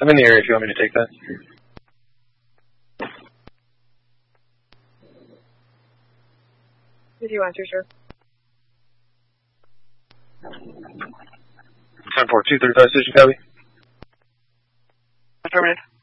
I'm in the area if you want me to take that. 51, sure. 10-4, 235 station, copy. Affirmative.